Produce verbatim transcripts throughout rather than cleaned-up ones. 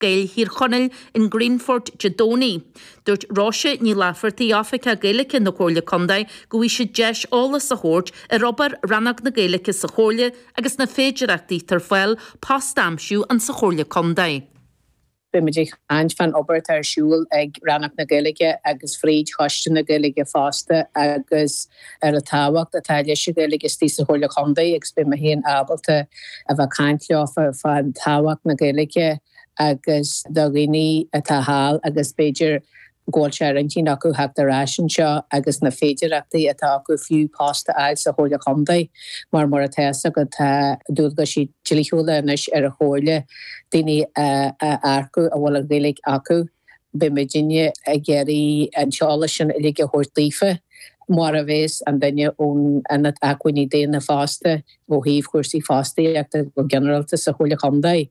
gael hir chonel in Greenford Jadoni. Dúirt Róise ní láfartaí África Gaelic na chóirle condai go bhí sé deis ólas a chóirt a robar rannach na Gaelic sa chóirle agus na féidirachtaí tar foiil pástamsú an sa chóirle condai. Bimidich ans van Obert ar siúl ag rannach na Gaelige agus fríd choiste na Gaelige fásta agus ar a táhacht a taile se Gaelige tí sa chóirle condai agus bim a héan abalta a bheith caintleofa fan táhacht na Gaelige agus doghine a tahal agus beidir gáil sé rintí acu hecht a rásin seo agus na féidirachtaí atá acu fiú pásta ail sa chóirle condai mar mar a teasa go tá dúd go si tilíúla inis ar a chóirle daoine arcu a bhfuil an Gaeilge acu bimidine a geirí an seála sin i lige chóirtífa mar a bhés an daine ón anad acuiní déana fásta ó híomh chuirsaí fástaí ag go generalta sa chóirle condai.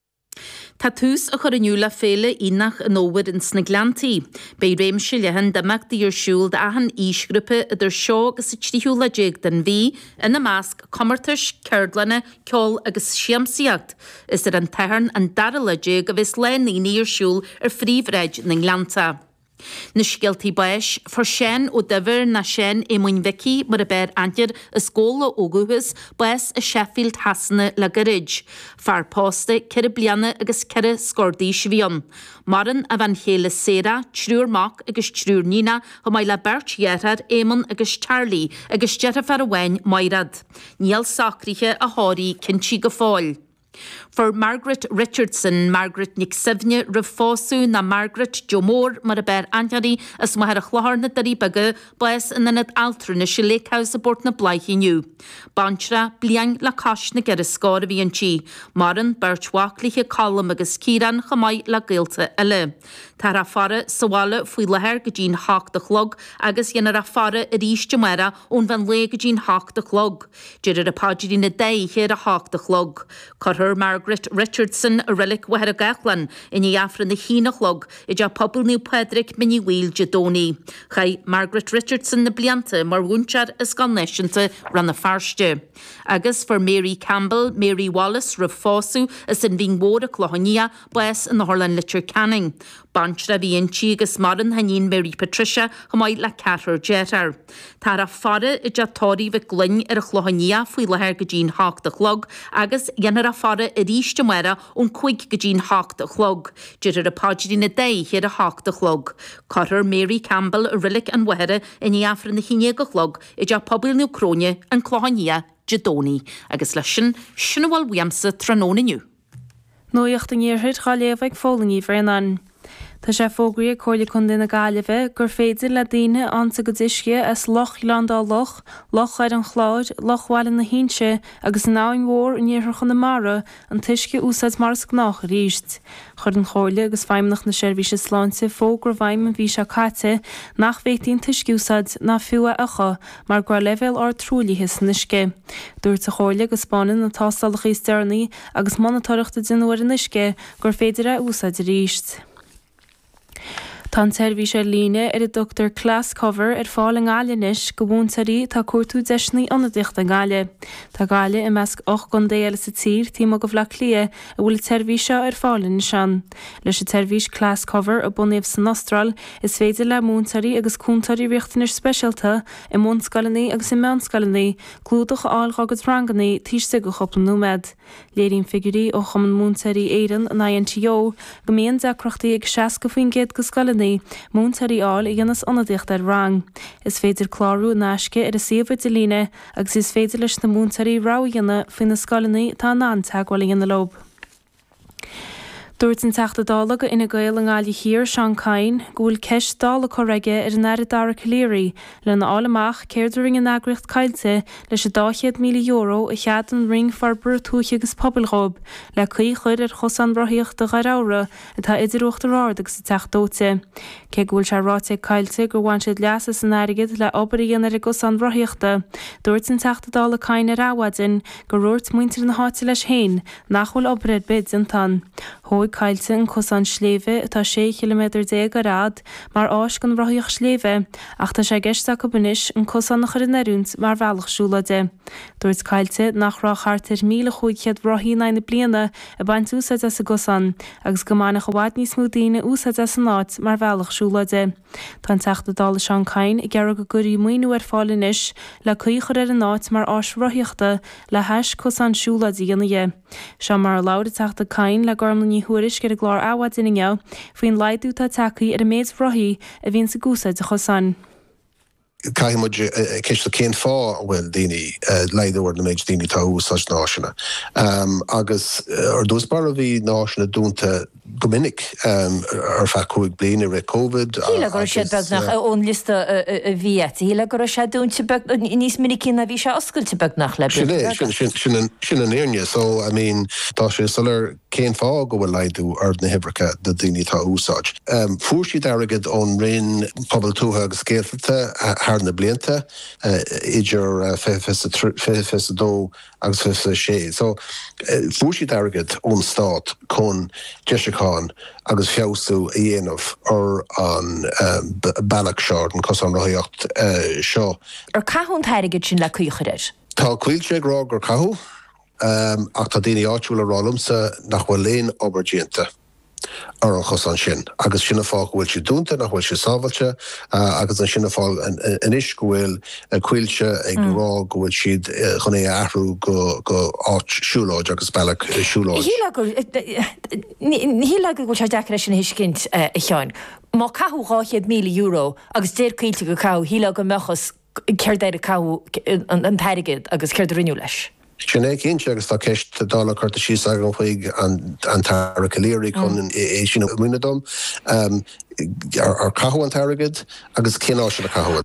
Tá tús a chur aniu le féle ínach an óhar in sna glantaí. Bei réimse lehan damach dí ar siúl de ahan ísgrúpa idir seo agus sa tríú le déag den bhí ina másc commartas, ceardlanna, ceol agus siamsaíocht. Is ar an teharn an dara le déag a bhís lenaí ar siúl ar phríomhreid na glanta. Na scialtaí bais for sin ó dyfir na sin é muin vici mar a beir antir a scóla óguhus bais a Sheffield hasanna le garid. Far pósta ceir bliana agus ceir scordaí svíon. Maran a bhain chéile séra, trúr mac agus trúr nína ho mai le bert dhéarad éman agus Charlie agus djearra far a bhain mairad. Níl sacrithe a háirí cinnti go fáil. For Margaret Richardson, Margaret Nick Sivne, Rafósú na Margaret Jomór mar a beir anjarí as mahar a chláharna darí baga bais in anad altrúna se léchaus a bort na blaichiniu. Bantra bliang la cash na ger a scór a bhíon Maran bertwacliche column agus Kiran chamai la gilta ele. Tar a fara sawala fwy leher gydín hach de chlog agus yen a fara a rísh jamera on van le gydín hach de chlog. Gyrir a pagiri na dei hér a hach de chlog. Cor her Margaret Richardson a relic waher a gachlan in i afran na hína chlog i ja pobl niw Pedric mini wheel jadoni. Chai Margaret Richardson na blianta mar wunchar is gan nesianta ran na farste. Agus for Mary Campbell, Mary Wallace, Rafósú is in vín wór a clohonia bwes in the Horlan Litter Canning. Bantra bhíon tígus maran hanín Mary Patricia chumáid le ceatar jetar. Tar a fara i jatóí bheith glyn ar a chlohaníá faoi lethir go dín hach de chlog agus dhéanar a fara i ríiste mera ón chuig go dín hach de chlog. Didir a pádí na dé héad a hach de chlog. Cotar Mary Campbell a rilik an wehere in i afran na chiné go chlog i ja pobl nú cróne an chlohaníá jadóní agus lei sin sinhil wiamsa tróna nniu. Nóíocht an ggéirthid chaléomh fólaní bhar an. Tá sé fógraí a cóirla chun na gáileheh gur féidir le daine ansa go disce as loch landá loch, loch ar an chláid, lochhhailin na hínse agus náin mhór in dhéarthar chun na mara an tuisce úsáid mars gnách a ríist. Chur an chóirla agus feimnach na seirbhíse sláinte fógur bhaim an bhí se caite nach bhéitín tuisce úsáid na fiúa acha mar gur level ar trúlíhis nisce. Dúirt a chóirla agus spánin na tástalach í stearnaí agus monatóireachta dinúir in nisce gur féidir a úsáid a ríist. Tá seirbhíse líne ar a Doctor Class Cover ar fáil an gáile níos go bhúntarí tá cuatú deisnaí anadicht an gáile. Tá gáile i measc och gon déile sa tír tí go bhlach lia a bhfuil seirbhíse ar fáilin sean. Leis a seirbhís Class Cover a bunéamh san Austral is féidir le múntarí agus cúntarí riachtainir speisialta i mscalaní agus i meánscalaní clúdach áil agad ranganí tíiste go choplan nómed. Léirín figurí ó chum an múntarí éan na an tío go míon decrochtaí ag seaas go faoin géad go scalaní múntarí áil i gcionas anadíocht ar rang. Is féidir chlárú náisce ar a siomh de líne agus is féidir leis na múntarí rágheanna faoin na scalaní tá ná teagháil in na lob. Dúirt an teachta dálaga ina gael an gáilí hir Sean Cain gúil ceist dála choreige ar an air dara caléirí le na álamach céirdir ring an agricht cailte leis a dáchéad míle euro a chead an ring far burtúche agus poblrób le chuí chuir ar chosan brothíocht a garára atá idirocht a rád agus a techtdóte. Cé gúil se ráte cailte gur bhain siad leasa san airigid le obarí an ar agus an brothíochta. Dúirt an teachta dála Cain ar áhaidin gur ruirt muintir na háte leis héin nachhfuil obarid bid an tan. Tóigh cailte an Cosán Sléibhe atá sé kilometr dé go rád mar ás gon bhraíoch Sléibhe ach tá sé geisteach go bunis an Cosán nach chuir narúnt mar bhealachsúla de. Dúirt cailte nach rá chartar míle chuigchead bhraí na bliana a baint úsáid as a Cosán agus go mánach bhád níos mó daoine úsáid as an áit mar bhealachsúla de. Tá teachta dála seán cain i gcearra go gurí muoinú ar fáilin is le chuíchar ar an áit mar ás bhraíochta le heis Cosán siúla díanaige. Se mar láir teachta cain le gormla ní thuairis gur a glár áhad inniu faoin leidú tá tacaí ar a méid bhraí a bhíonn sa gúsáid a Cosán. Caiimiid ceiste cén fá bhfuil daoine leidiúir na méid daoine tá úsáid náisina. Agus ar dús bar a bhí náisina dúnta go minic ar fe chuig bliana ré COVID. Híle gur sé beg nach ón lista a bhíat. Híle gur sé dúnta níos minic na bhí sé oscailte beg nach le. Sin an éirne, so I mean tá sé sulir cén fá go bhfuil leidú ar na Hebracha de daoine tá úsáid. Fuair siad airgid ón rinn pobal tútha agus scéalta na blianta idir fé dó agus fé sé. So fuair siad airgid ón stát chun Jessicaán agus fiosú a dhéanamh ar an bailach seo an Cosán Rothaíocht seo. Ar cathún thairgid sin le cuichaidir? Tá cuilte rá gur cathú ach tá daoine áitiúil a rálamsa nach bhfuil léon obair ar an Cosán sin. Agus sinna fá bhfuil si dúnta nach bhfuil si sábhailte agus an sinna fá an isis go bhfuil cuilte ag rá go bhfuil siad chun é ahrú go áit siúláid agus bailach siúláid. Híle go bhfuil se deachra sin hiiscint i teáin. Má cathú gáchéad míle euro agus déir cuilte go cathú híle go mechas céir a cathú an thairgid agus céir rinneú leis. Sinné cinse agus tá ceist dála chuirta síos agan chuig an tara caléirí chun é sin muinedom ar cathú an taragid agus ciná sin a cathú.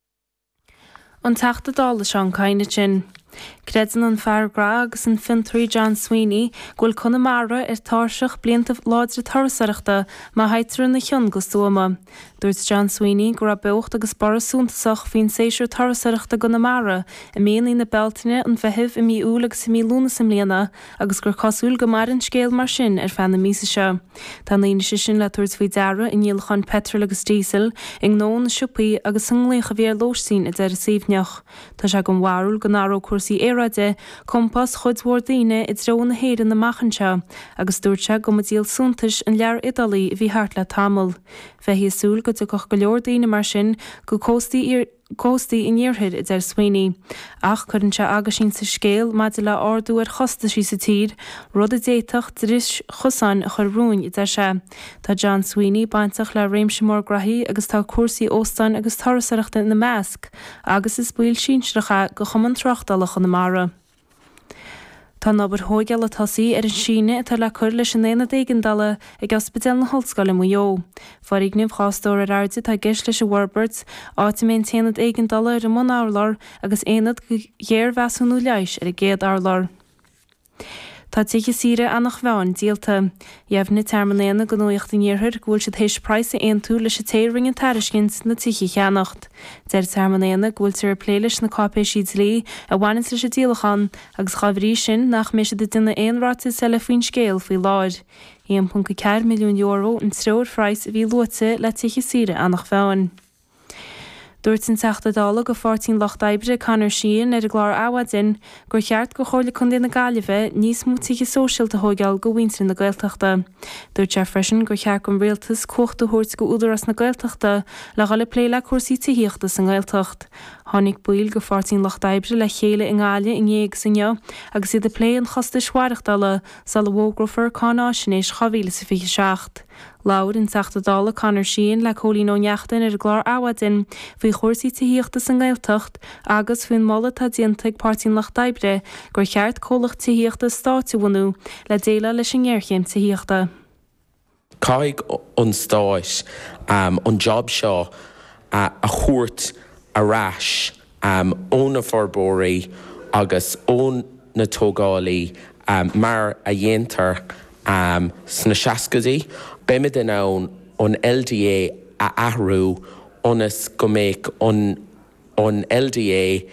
An teachta dála seán caine sin. Credan an fearrá agus an fintrií John Sweeney ghfuil Connemara ar táirseach blianta láidre tarasaireachta má haitrar na cheann go suama. Dúirt John Sweeney gur a beocht agus barasúntasach faoin séisiú tarasaireachta Connemara i méanaí na beltaine an bheithimh i mí úla agus i mí lúna sa mbliana agus gur cosúil go mar an scéal mar sin ar fan na mísa seo. Tá naoine sin le tuairt faoi deara in níolchan petrol agus dísel ag nó na siúpaí agus an nglaocha bhí ar lóistín i d deir síomhneach. Tá se go mhharúil go náró cuasaí éráide compas chuidhór daoine i dró na héir na machchanseo agus dúirte go díal súntais an lear Idalaí bhí hart le tamil. Bheithí súil go tuch go leor daoine mar sin go cóstaí cóstaí in níorthaid i d deir Sweeney. Ach chuann se agus sin sa scéal má de le ardú ar chosta sí sa tír, rud a déiteach dris Cosán a chur rún i d deir se. Tá John Sweeney baintach le réimse mór grathí agus tá cuasaí óstáin agus tarasaireachta na measc, agus is buil sínsreacha go chuman trochtdalach an na mara. Tá nabar hógeal a tosaí ar an síne atá le chuir leis an éana dégandala ag ospidéal na Hallscoile Mayo. Farig nimh chástóir ar airde tá geis leis a Warburts áta mé téanad éigandala ar an món álar agus éanad go dhéir bheasúnú leis ar a géad álar. Tá tuiche síre annach bheáin díalta. Dhéimhna termnéana go nuocht in níorthir ghfuil siad héis praise aon tú leis a téirring an tariscint na tuiche cheannacht. Deir termnéana ghfuil tar pléiles na cápé siad lí a bhainint leis a díalachan agus chabhrí sin nach mé siad duine aonráta sa le faoin scéal faoi láir. one point four milliún euro an tróir phrais bhí luite le tuiche síre annach bheáin. Dúirt an teachta dála go fourteen loch daibre canar síon ar a glár áhadin gur cheart go chóirla chun na Gaillimhe níos mú tuiche sóisialta thógeal go bhaintear na Gaeltachta. Dúirt sé freisin gur cheart go rialtas cochta thuirt go údaras na Gaeltachta le gala pléile cuasaí tuíochta san Gaeltacht. Tháinig buil go fourteen loch daibre le chéile in gáile in dhéag sanne agus iad a plé an chosta swairichdala sal a bhógrafar cáná sinéis chavíle sa fiche seacht. Laur in teachta dála canar síon le cholín ó neachtain ar glár áhadin faoi chóirsaí tuíochta san Gaeltacht agus faoin molla tá diantaigh fourteen loch daibre gur cheart cólacht tuíochta stáitiúhanú le déile leis an gghearchéim tuíochta. Caig an stáis um, an job seo uh, a chuirt a rais um, ón na forbóirí agus ón na tógálaí um, mar a dhéantar um, sna seascadaí. Beimid in ann an L D A a ahrú onas go méid an L D A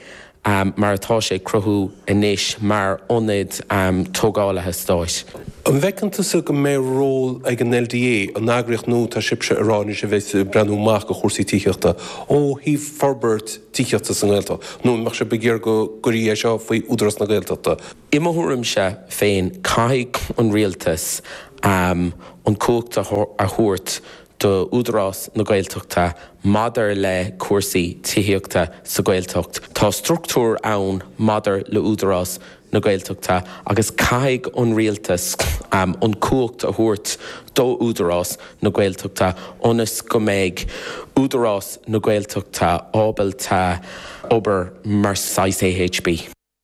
um, mar atá sé cruthú inis mar onid um, tógálathe stáis. An bhecannta sa go mé ról ag an L D A an agraíocht nó tá sibse aráine sé bheits brenúach go chósaí tíochta ó hí forbert tíochta san ggéilta. nó mar se begéir go goí é seo faoi údras na ggéilteachta. Imeúrim se féin caiig an rialtas um, an cóachta a thuirt do údarás na Gaeltachta madar le cuasaí tíochta sa Gaeltacht. Tá struchtúr ann madar le údarás na Gaeltachta agus caiig an rialtas um, an cóacht a thuirt do údarás na Gaeltachta onas go méid údarás na Gaeltachta ábalta obair mar sais A H B.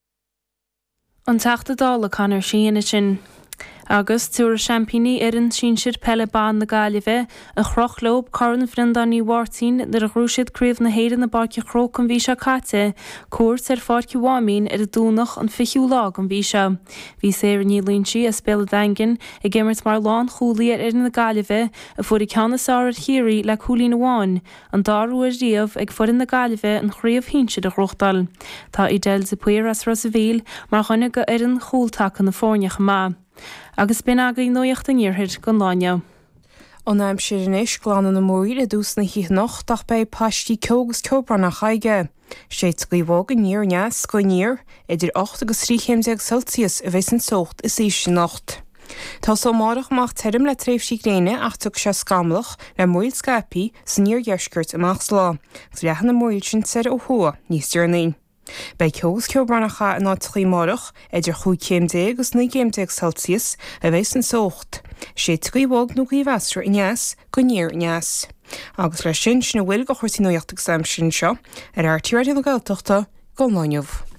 An teachta dála canar síana sin. Agus túair champíní ar an sin siad pelle bán na Gaillimhe a chrochlób caran frindaní Wartín nar a grúisiad críomh na héidir na barci chróc an bhí se caite, cuairt ar fáici bháimín ar a dúnach an fichiú lag an bhí se. Bhí sé ar nílínsi a spéla daingin i gimmert mar lán chúlaí ar na Gaillimhe a fuair i ceannasáir ar chéirí le chúlín bháin, an darú ar riamh ag fuair na Gaillimhe an chríomh hinsead a chrochtdal. Tá i del sa puir as Rosavíl mar chuine go ar an chúltach na fórneach má. Agus bin agaí nóocht an níorthid go láine. An aim siris gláán na móí a dús na hí noch dach bei pastí cegus cebra nach chaige. Séit go bhóg an níor neas go níor idir ocht agus tríchéimdeag Celsius a bheits an socht is éis nocht. Tá so marach macht term le tréifsí gréine ach tug se scamlach le móil scapi san níor jeisgurt amach slá, Fleachan na móil sin ser ó thua níos dearnaí. Bei cegus cebranacha ná trí marach idir chuú céimdé agus na céimdeag Celsius a bheits an socht. sé trí bhóg nó í bheastra i neas go níor neas. Agus le sin sin bhfuil go chuirtí nóochtach sam sin seo ar airtíir na Gaeltachta go láineh.